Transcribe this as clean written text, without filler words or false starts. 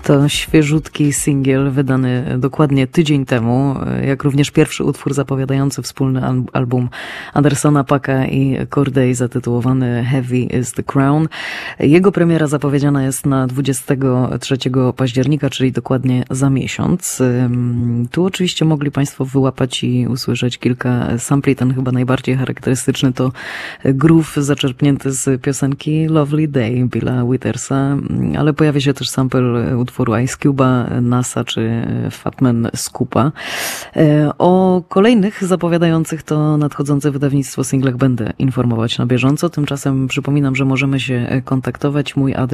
To świeżutki singiel wydany dokładnie tydzień temu, jak również pierwszy utwór zapowiadający wspólny album Andersona Paaka i Corday zatytułowany Heavy is the Crown. Jego premiera zapowiedziana jest na 23 października, czyli dokładnie za miesiąc. Tu oczywiście mogli Państwo wyłapać i usłyszeć kilka sampli. Ten chyba najbardziej charakterystyczny to groove zaczerpnięty z piosenki Lovely Day Billa Withersa, ale pojawia się też sample utworu Ice Cube'a, NASA czy Fatman Scoopa. O kolejnych zapowiadających to nadchodzące wydawnictwo singlach będę informować na bieżąco. Tymczasem przypominam, że możemy się kontaktować. Mój adres